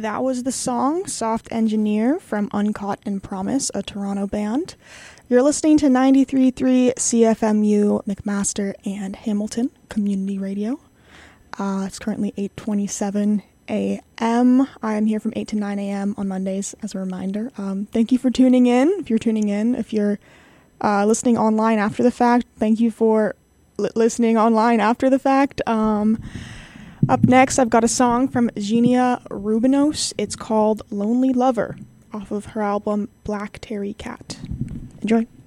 That was the song Soft Engineer from Uncaught in Promise, a Toronto band. You're listening to 93.3 CFMU, McMaster, and Hamilton Community Radio. It's currently 8:27 a.m. I am here from 8 to 9 a.m. on Mondays, as a reminder. Thank you for tuning in. If you're tuning in, if you're listening online after the fact, thank you for listening online after the fact. Up next, I've got a song from Xenia Rubinos. It's called Lonely Lover, off of her album Black Terry Cat. Enjoy.